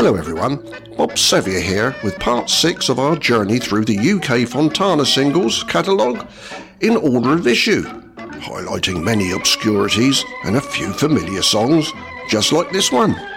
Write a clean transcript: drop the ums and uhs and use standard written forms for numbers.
Hello everyone, Bob Sevier here with part 6 of our journey through the UK Fontana singles catalogue in order of issue, highlighting many obscurities and a few familiar songs, just like this one.